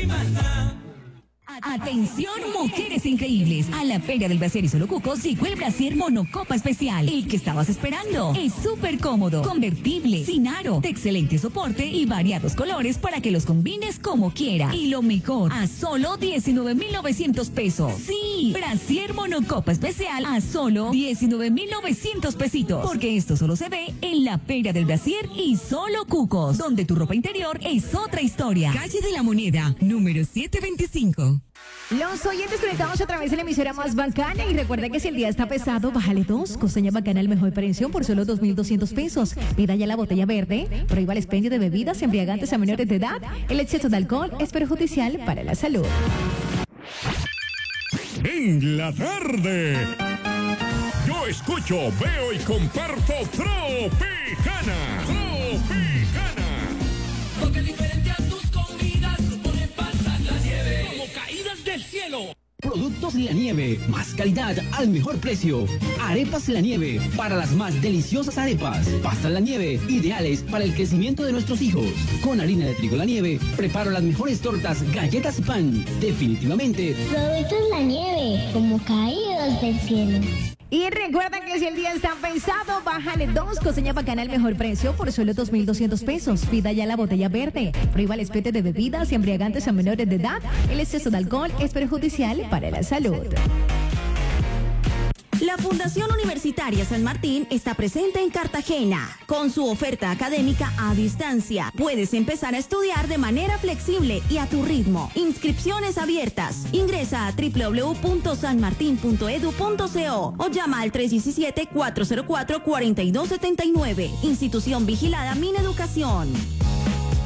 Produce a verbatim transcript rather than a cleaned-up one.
Atención, mujeres increíbles. A la Feria del Brasier y Solo Cucos llegó el Brasier Monocopa Especial. El que estabas esperando. Es súper cómodo, convertible, sin aro, de excelente soporte y variados colores para que los combines como quiera. Y lo mejor, a solo diecinueve mil novecientos pesos. Sí, Brasier Monocopa Especial a solo diecinueve mil novecientos pesitos. Porque esto solo se ve en la Feria del Brasier y Solo Cucos, donde tu ropa interior es otra historia. Calle de la Moneda, número setecientos veinticinco. Los oyentes conectados a través de la emisora más bacana y recuerda que si el día está pesado, bájale dos. Costeña Bacana al mejor precio por solo dos mil doscientos pesos. Pida ya la botella verde. Prohíba el expendio de bebidas embriagantes a menores de edad. El exceso de alcohol es perjudicial para la salud. En la tarde, yo escucho, veo y comparto Tropicana. Tropicana. Porque diferente a tus comidas, no ponen pasar la nieve como caídas del cielo. Productos La Nieve, más calidad al mejor precio. Arepas La Nieve, para las más deliciosas arepas. Pastas La Nieve, ideales para el crecimiento de nuestros hijos. Con harina de trigo La Nieve, preparo las mejores tortas, galletas y pan. Definitivamente, Productos La Nieve, como caídos del cielo. Y recuerda que si el día está pesado, bájale dos. Costeña Bacana al mejor precio por solo dos mil doscientos pesos. Pida ya la botella verde. Prohíba el espete de bebidas y embriagantes a menores de edad. El exceso de alcohol es perjudicial para la salud. La Fundación Universitaria San Martín está presente en Cartagena con su oferta académica a distancia. Puedes empezar a estudiar de manera flexible y a tu ritmo. Inscripciones abiertas. Ingresa a doble u doble u doble u punto san martin punto edu punto co o llama al tres uno siete, cuatro cero cuatro, cuatro dos siete nueve. Institución vigilada Mineducación.